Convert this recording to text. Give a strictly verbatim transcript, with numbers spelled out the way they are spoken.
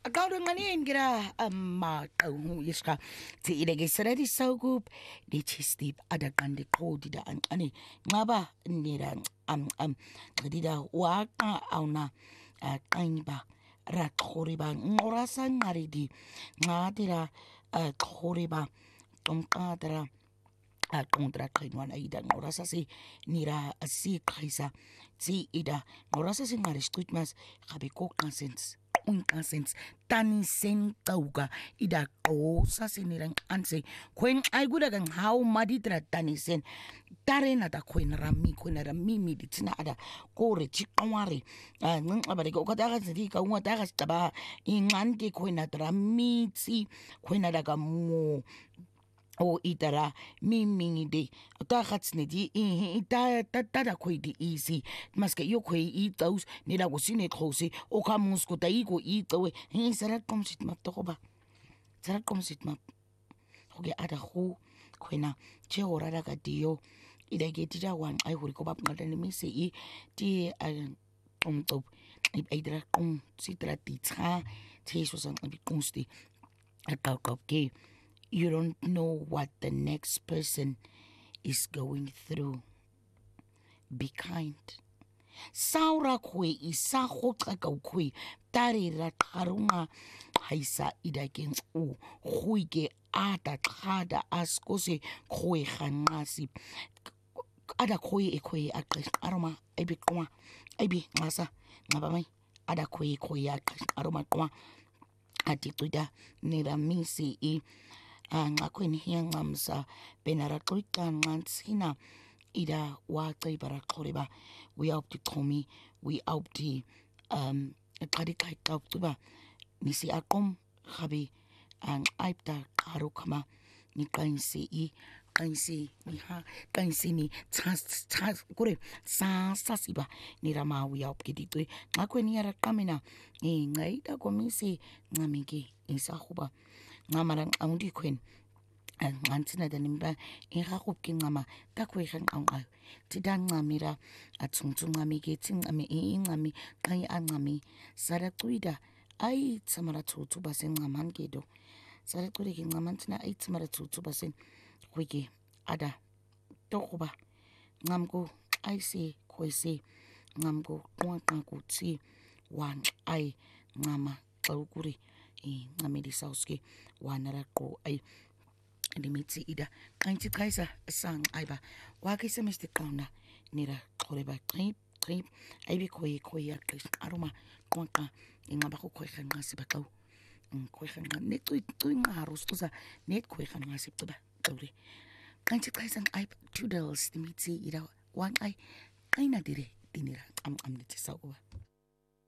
Aqawdo nganin gira amma qawu yishka ti ilege seredi sawgup di chistip ada kandi qodi da ani ngaba nira am am qadida waqa awna qaiba ra qoriba ngorasa ngaridi ngadira qoriba tomqadra a contra qainwan aida ngorasa si nira si qaisa si ida ngorasa si ngarish tutmas khabe ko consens un consens tani sen tauga ida qosa sinirang anse kwen ay guda gang how maditra tani sen tarena da kwen rami kwen rami mi ditina ada kore chikware ngang abare ko kadaga zidi ka unga daga staba ingante kwen rami tsi kwen daga mo o itara mimi de ta khats ne di ita ta ta da koi di easy mas ke yo koi i taus ne la gosine khose o ka musko ta i ko i tawe hi sara kom sit map to ba sara kom sit map hoge ada khu khoina che ora da ka dio ida ge ti da wan ai huri ko bap ngada ne mi se i ti a om top i idra kom sitra ti tsa te so san bi konsti a ka ka ke. You don't know what the next person is going through. Be kind. Saura kwe isa khotla ka kwe tari ra kharunga haisa idakeng u khuike ata khada askose kwe khanasi ada kwe kwe aqi aroma ebi qwa ebi ngasa ngabamai ada kwe kwe aqi aroma qwa ati tuda niramisi I ngakweni hiyangamsa benara qwita ngantsina ida waqi bara qoriba we out to komi we out to um qadi kai qawtuba nisi aqom khabi ang aipta qaru khama ni qainsi I qainsi ni ha qainsi ni tsas tsas kore sa sasiba ni rama we out kiditwe ngakweni yara qamina e ngaida komisi ngamiki isakhuba ngamarang aundi kwen ngantsina danimba ingakhup kingama takwe khanqanqa tidanqamira atsungtsungami ke tsingami ingami qai angami sara quida ai tsamara tsutsu basen ngaman kedo sara qure ke ngamantsina ai tsamara tsutsu basen kwike ada tokuba ngamko ai se khoise ngamko qwaqa kutsi wan ai ngama xawkuri e ngamedi sauske wanara qo ai limitsi ida kanti kaisa sang aiba wake semester qona nira qoreba trip trip aibi khoyi khoyi aqish aroma qonqa ingaba ko khoyi nqasi baqaw khoyi nqa netu tuingaro stuza net khoyi nqasi qiba qawri kanti kaisa ai two dollars limitsi ida wan ai kaina dire dinira am am nitsi sawa